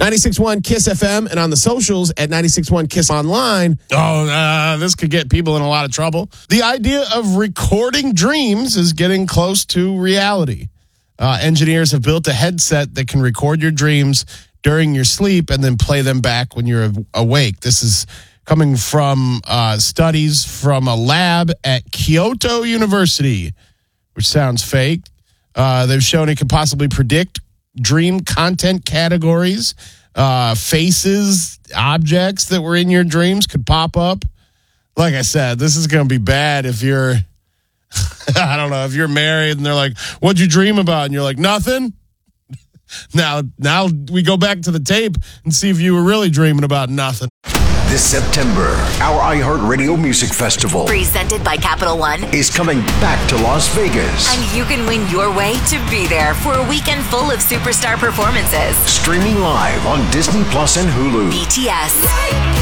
96.1 KISS FM and on the socials at 96.1 KISS Online. This could get people in a lot of trouble. The idea of recording dreams is getting close to reality. Engineers have built a headset that can record your dreams during your sleep and then play them back when you're awake. This is coming from studies from a lab at Kyoto University, which sounds fake. They've shown it can possibly predict dream content categories, faces, objects that were in your dreams could pop up. Like I said, this is going to be bad if you're, I don't know, if you're married and they're like, what'd you dream about? And you're like, nothing. Now we go back to the tape and see if you were really dreaming about nothing. This September, our iHeartRadio Music Festival, presented by Capital One, is coming back to Las Vegas. And you can win your way to be there for a weekend full of superstar performances. Streaming live on Disney Plus and Hulu. BTS.